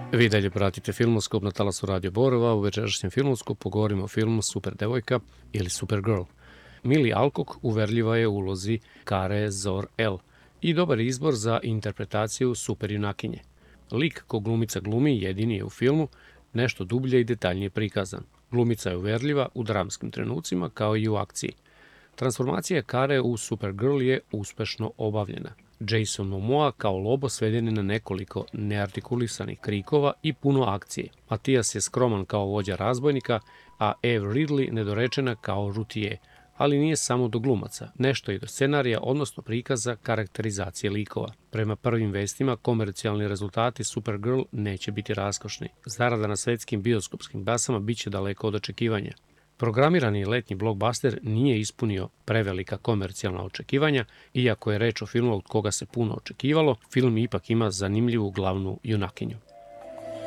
Vi dalje pratite Filmoskop na talasu Radio Borova. U večerašnjem Filmoskopu govorimo o filmu Super devojka ili Supergirl. Millie Alcock uverljiva je u ulozi Kare Zor-El i dobar izbor za interpretaciju super junakinje. Lik ko glumica glumi jedini je u filmu nešto dublje i detaljnije prikazan. Glumica je uverljiva u dramskim trenucima kao i u akciji. Transformacija Kare u Supergirl je uspešno obavljena. Jason Momoa kao lobo sveden je na nekoliko neartikulisanih krikova i puno akcije. Matijas je skroman kao vođa razbojnika, a Eve Ridley nedorečena kao rutije, ali nije samo do glumaca, nešto i do scenarija, odnosno prikaza karakterizacije likova. Prema prvim vestima, komercijalni rezultati Supergirl neće biti raskošni. Zarada na svetskim bioskopskim basama biće daleko od očekivanja. Programirani letnji blockbuster nije ispunio prevelika komercijalna očekivanja, iako je reč o filmu od koga se puno očekivalo, film ipak ima zanimljivu glavnu junakinju.